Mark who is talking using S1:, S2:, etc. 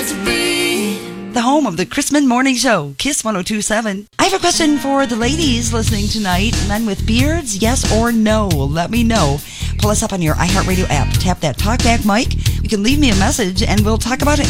S1: The home of the Chrisman Morning Show, Kiss 102.7. I have a question for the ladies listening tonight. Men with beards, yes or no? Let me know. Pull us up on your iHeartRadio app. Tap that talkback mic. You can leave me a message and we'll talk about it